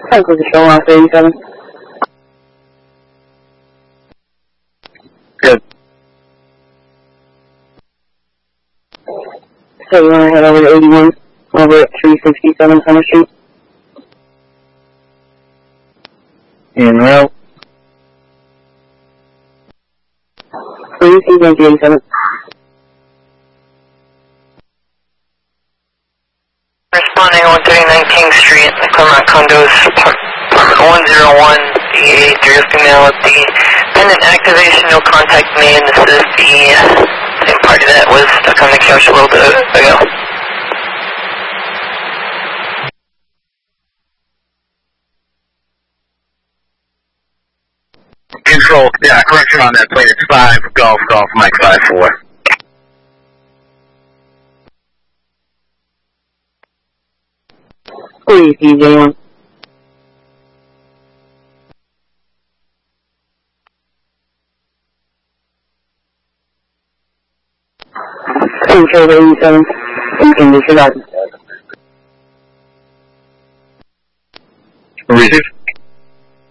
Central Control 137. Good. So you want to head over to 81, over at 367 Center Street? En route. Please see 87. Responding on 19th Street, the Claremont Condos, apartment 101, the address email at the pendant activation, no contact me, and this is the same party that was stuck on the couch a little bit ago. Control, yeah, correction on that plate. It's 5 Golf Mike 5-4. Please, DJ1. Control 87. Continue for that. Receive.